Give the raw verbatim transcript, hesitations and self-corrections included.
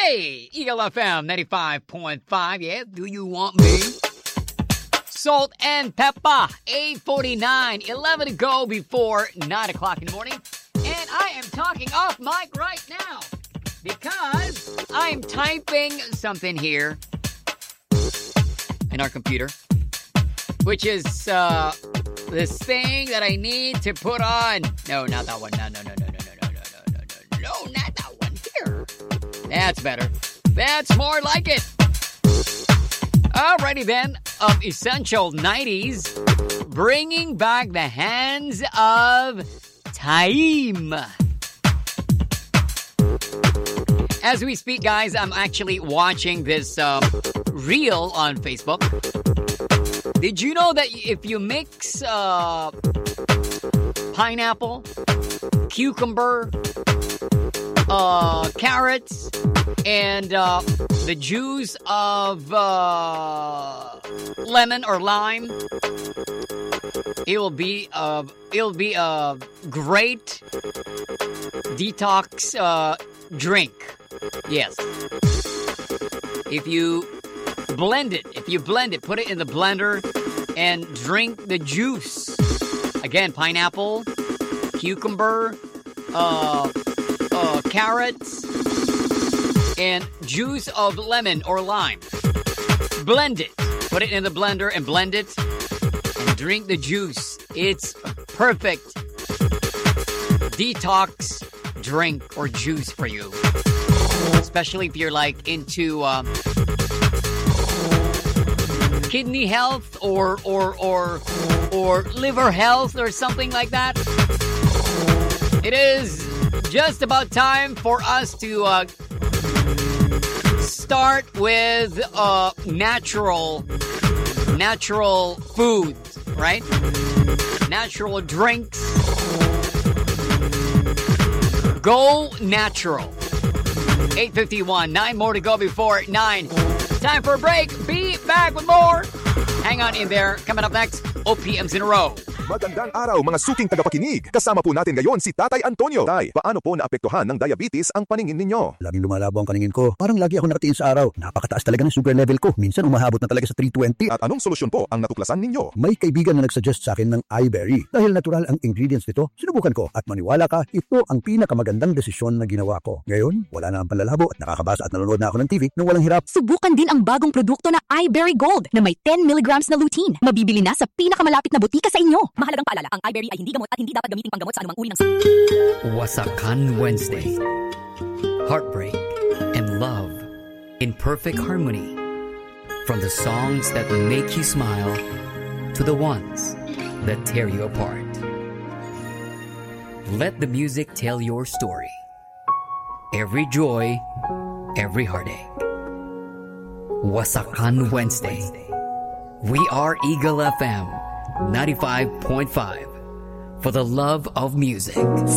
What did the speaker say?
Hey, Eagle F M ninety-five point five. Yeah, do you want me? Salt and Peppa, eight forty-nine, eleven to go before nine o'clock in the morning. And I am talking off mic right now because I'm typing something here in our computer, which is uh, this thing that I need to put on. No, not that one. No, no, no, no, no, no, no, no, no, no, no, not that one here. That's better. That's more like it. Alrighty then, of Essential nineties, bringing back the hands of time. As we speak, guys, I'm actually watching this uh, reel on Facebook. Did you know that if you mix uh, pineapple, cucumber, uh, carrots, and uh, the juice of uh, lemon or lime, it will be a it'll be a great detox uh, drink. Yes, if you blend it, if you blend it, put it in the blender and drink the juice. Again, pineapple, cucumber, uh, uh, carrots, and juice of lemon or lime. Blend it. Put it in the blender and blend it. And drink the juice. It's perfect detox drink or juice for you. Especially if you're like into um, kidney health or or or or liver health or something like that. It is just about time for us to uh, start with uh, natural, natural foods, right? Natural drinks. Go natural. eight fifty-one, nine more to go before nine. Time for a break. Be back with more. Hang on in there. Coming up next, O P Ms in a row. Magandang araw mga suking tagapakinig. Kasama po natin ngayon si Tatay Antonio. Tay, paano po naapektuhan ng diabetes ang paningin ninyo? Laging lumalabo ang paningin ko. Parang lagi ako nakatiin sa araw. Napakataas talaga ng sugar level ko. Minsan umahabot na talaga sa three twenty. At anong solusyon po ang natuklasan ninyo? May kaibigan na nagsuggest sa akin ng iBerry. Dahil natural ang ingredients nito, sinubukan ko. At maniwala ka, ito ang pinakamagandang desisyon na ginawa ko. Ngayon, wala na ang panlalabo at nakakabasa at nanonood na ako ng T V nang walang hirap. Subukan din ang bagong produkto na iBerry Gold na may ten milligrams na lutein. Mabibili na sa pinakamalapit na butika sa inyo. Mahalagang paalala, ang iBerry ay hindi gamot at hindi dapat gamiting panggamot sa anumang uri ng... Wasakan Wednesday. Heartbreak and love in perfect harmony. From the songs that make you smile to the ones that tear you apart. Let the music tell your story. Every joy, every heartache. Wasakan Wednesday. We are Eagle F M ninety-five point five for the love of music.